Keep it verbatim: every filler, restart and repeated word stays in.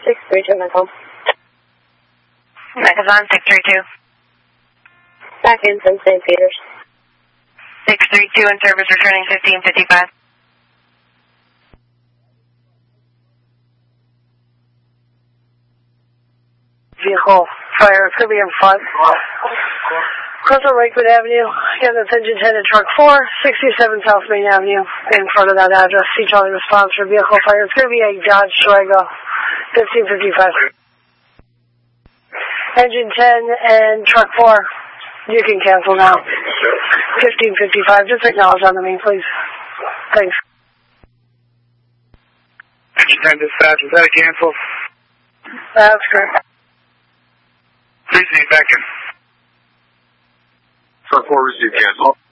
six three two, my phone. Amazon six three two. Back in from Saint Peter's. six three two in service returning fifteen fifty-five. Vehicle fire, it's going to be in front. Crystal Lakewood Avenue, again, that's engine ten at truck four, sixty-seven South Main Avenue, in front of that address. See Charlie response for vehicle fire. It's going to be a Dodge Durango, fifteen fifty-five. Engine ten and truck four, you can cancel now. fifteen fifty-five, just acknowledge on the main, please. Thanks. Engine ten dispatch, is that a cancel? That's correct. Please need back in. Truck four received cancel.